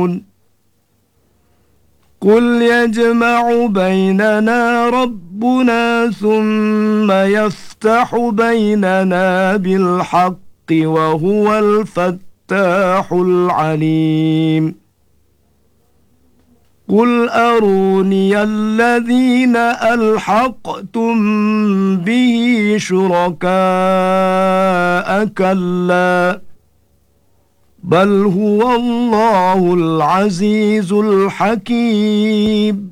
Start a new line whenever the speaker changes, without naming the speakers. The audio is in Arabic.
يعلمون قل يجمع بيننا ربنا ثم يفتح بيننا بالحق وهو الفتاح العليم قل أروني الذين ألحقتم به شركاء كلا بل هو الله العزيز الحكيم